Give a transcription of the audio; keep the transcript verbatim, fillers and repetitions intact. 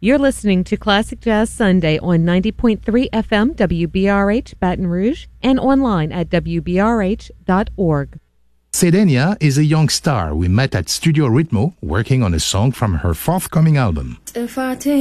You're listening to Classic Jazz Sunday on ninety point three F M W B R H Baton Rouge and online at W B R H dot org. Sedenia is a young star we met at Studio Ritmo working on a song from her forthcoming album. If I take